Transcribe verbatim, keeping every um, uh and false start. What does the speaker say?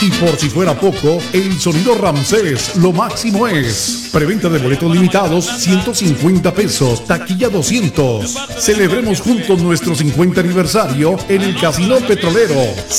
Y por si fuera poco, el sonido Ramsés, lo máximo es. Preventa de boletos limitados, ciento cincuenta pesos, taquilla doscientos. Celebremos juntos nuestro cincuenta aniversario en el Casino Petrolero.